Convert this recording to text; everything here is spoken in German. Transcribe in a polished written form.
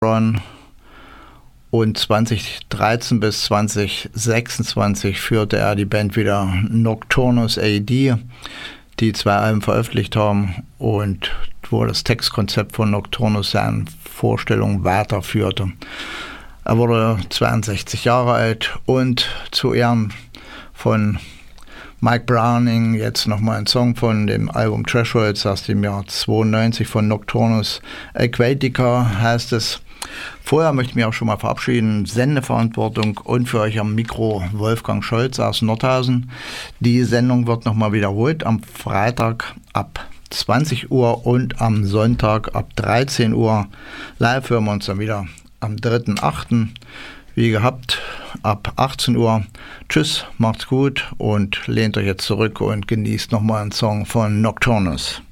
und 2013 bis 2026 führte er die Band wieder Nocturnus AD, die 2 Alben veröffentlicht haben und wo das Textkonzept von Nocturnus seine Vorstellungen weiterführte. Er wurde 62 Jahre alt und zu Ehren von Mike Browning jetzt nochmal ein Song von dem Album Thresholds aus dem Jahr 92 von Nocturnus. Aquatica heißt es. Vorher möchte ich mich auch schon mal verabschieden. Sendeverantwortung und für euch am Mikro Wolfgang Scholz aus Nordhausen. Die Sendung wird nochmal wiederholt am Freitag ab 20 Uhr und am Sonntag ab 13 Uhr. Live hören wir uns dann wieder am 3.8. wie gehabt ab 18 Uhr. Tschüss, macht's gut und lehnt euch jetzt zurück und genießt nochmal einen Song von Nocturnus.